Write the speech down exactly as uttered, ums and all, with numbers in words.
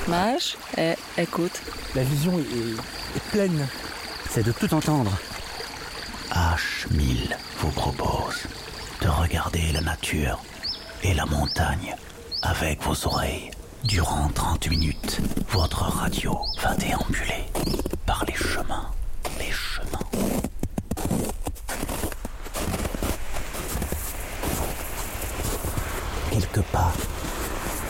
Mage et écoute. La vision est, est, est pleine. C'est de tout entendre. H mille vous propose de regarder la nature et la montagne avec vos oreilles. Durant trente minutes, votre radio va déambuler par les chemins, les chemins. Quelques pas